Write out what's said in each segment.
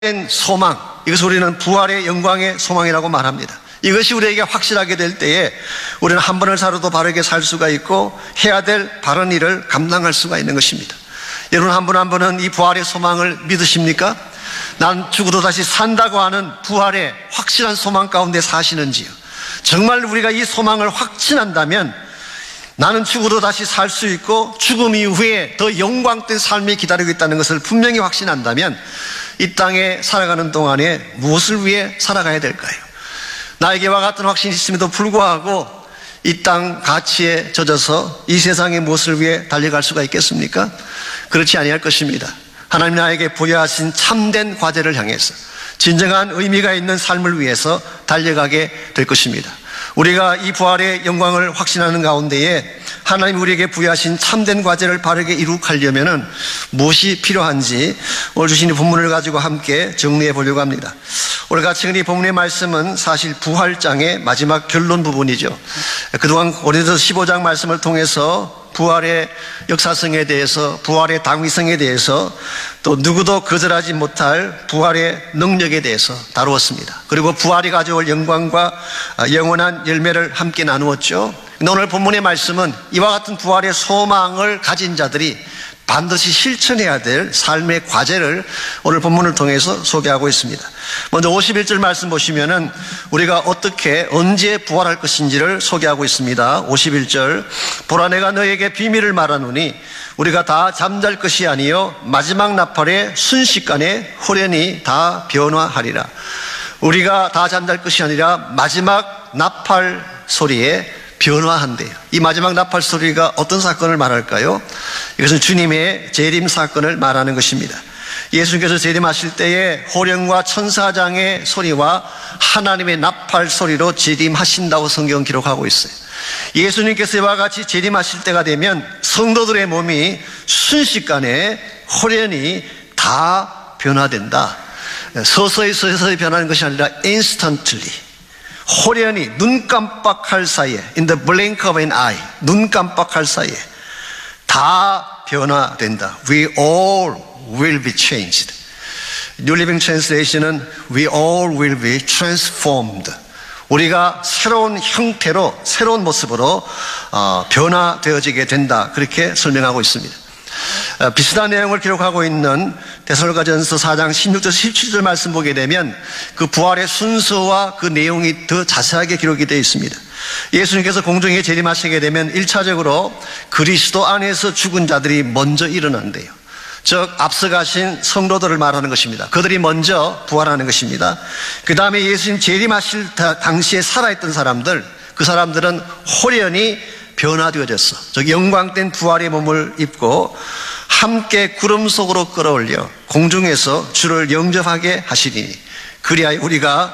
소망, 이것을 우리는 부활의 영광의 소망이라고 말합니다. 이것이 우리에게 확실하게 될 때에 우리는 한 번을 살아도 바르게 살 수가 있고 해야 될 바른 일을 감당할 수가 있는 것입니다. 여러분 한 분 한 분은 이 부활의 소망을 믿으십니까? 난 죽어도 다시 산다고 하는 부활의 확실한 소망 가운데 사시는지요? 정말 우리가 이 소망을 확신한다면 나는 죽어도 다시 살 수 있고 죽음 이후에 더 영광된 삶이 기다리고 있다는 것을 분명히 확신한다면 이 땅에 살아가는 동안에 무엇을 위해 살아가야 될까요? 나에게 와 같은 확신이 있음에도 불구하고 이 땅 가치에 젖어서 이 세상의 무엇을 위해 달려갈 수가 있겠습니까? 그렇지 아니할 것입니다. 하나님 나에게 부여하신 참된 과제를 향해서 진정한 의미가 있는 삶을 위해서 달려가게 될 것입니다. 우리가 이 부활의 영광을 확신하는 가운데에 하나님 우리에게 부여하신 참된 과제를 바르게 이룩하려면 무엇이 필요한지 오늘 주신 이 본문을 가지고 함께 정리해 보려고 합니다. 오늘 같이 읽은 이 본문의 말씀은 사실 부활장의 마지막 결론 부분이죠. 그동안 고린도서 15장 말씀을 통해서 부활의 역사성에 대해서, 부활의 당위성에 대해서, 또 누구도 거절하지 못할 부활의 능력에 대해서 다루었습니다. 그리고 부활이 가져올 영광과 영원한 열매를 함께 나누었죠. 오늘 본문의 말씀은 이와 같은 부활의 소망을 가진 자들이 반드시 실천해야 될 삶의 과제를 오늘 본문을 통해서 소개하고 있습니다. 먼저 51절 말씀 보시면은 우리가 어떻게 언제 부활할 것인지를 소개하고 있습니다. 51절 보라 내가 너에게 비밀을 말하노니 우리가 다 잠잘 것이 아니요 마지막 나팔의 순식간에 호련히 다 변화하리라. 우리가 다 잠잘 것이 아니라 마지막 나팔 소리에 변화한대요. 이 마지막 나팔 소리가 어떤 사건을 말할까요? 이것은 주님의 재림 사건을 말하는 것입니다. 예수님께서 재림하실 때에 호령과 천사장의 소리와 하나님의 나팔 소리로 재림하신다고 성경은 기록하고 있어요. 예수님께서 이와 같이 재림하실 때가 되면 성도들의 몸이 순식간에 호련히 다 변화된다. 서서히 변하는 것이 아니라 instantly, 호련히 눈 깜빡할 사이에, in the blink of an eye, 눈 깜빡할 사이에 다 변화된다. We all will be changed. New Living Translation은 We all will be transformed. 우리가 새로운 형태로, 새로운 모습으로 변화되어지게 된다. 그렇게 설명하고 있습니다. 비슷한 내용을 기록하고 있는 데살로니가전서 4장 16절 17절 말씀 보게 되면 그 부활의 순서와 그 내용이 더 자세하게 기록이 되어 있습니다. 예수님께서 공중에 재림하시게 되면 1차적으로 그리스도 안에서 죽은 자들이 먼저 일어난대요. 즉 앞서가신 성도들을 말하는 것입니다. 그들이 먼저 부활하는 것입니다. 그 다음에 예수님 재림하실 당시에 살아있던 사람들, 그 사람들은 호련히 변화되어졌어. 즉 영광된 부활의 몸을 입고 함께 구름 속으로 끌어올려 공중에서 주를 영접하게 하시리니 그리하여 우리가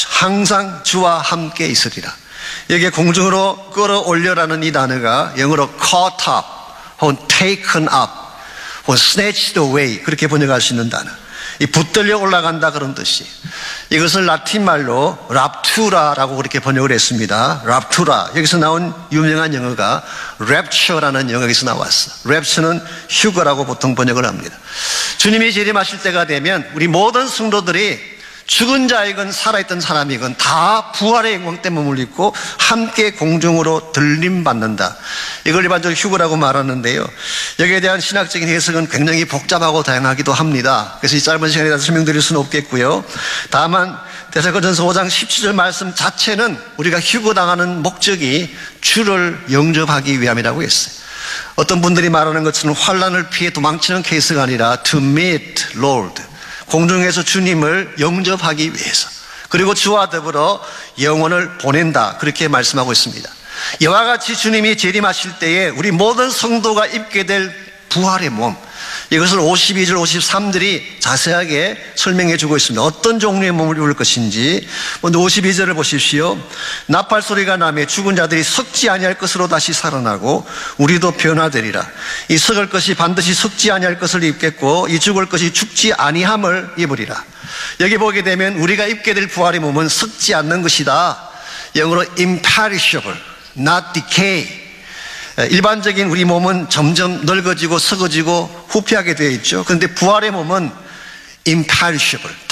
항상 주와 함께 있으리라. 여기에 공중으로 끌어올려라는 이 단어가 영어로 caught up 혹은 taken up 혹은 snatched away 그렇게 번역할 수 있는 단어. 이 붙들려 올라간다 그런 뜻이. 이것을 라틴 말로 raptura라고 그렇게 번역을 했습니다. raptura. 여기서 나온 유명한 영어가 rapture라는 영어에서 나왔어. rapture는 휴거라고 보통 번역을 합니다. 주님이 재림하실 때가 되면 우리 모든 성도들이 죽은 자이건 살아있던 사람이건 다 부활의 영광된 몸을 입고 함께 공중으로 들림받는다. 이걸 일반적으로 휴거라고 말하는데요. 여기에 대한 신학적인 해석은 굉장히 복잡하고 다양하기도 합니다. 그래서 이 짧은 시간에 다 설명드릴 수는 없겠고요. 다만 데살로니가전서 5장 17절 말씀 자체는 우리가 휴거당하는 목적이 주를 영접하기 위함이라고 했어요. 어떤 분들이 말하는 것처럼 환난을 피해 도망치는 케이스가 아니라 to meet Lord, 공중에서 주님을 영접하기 위해서, 그리고 주와 더불어 영혼을 보낸다 그렇게 말씀하고 있습니다. 이와 같이 주님이 재림하실 때에 우리 모든 성도가 입게 될 부활의 몸, 이것을 52절 53절이 자세하게 설명해 주고 있습니다. 어떤 종류의 몸을 입을 것인지. 먼저 52절을 보십시오. 나팔 소리가 나며 죽은 자들이 썩지 아니할 것으로 다시 살아나고 우리도 변화되리라. 이 썩을 것이 반드시 썩지 아니할 것을 입겠고 이 죽을 것이 죽지 아니함을 입으리라. 여기 보게 되면 우리가 입게 될 부활의 몸은 썩지 않는 것이다. 영어로 imperishable, not decay. 일반적인 우리 몸은 점점 늙어지고 썩어지고 후피하게 되어 있죠. 그런데 부활의 몸은 imperishable,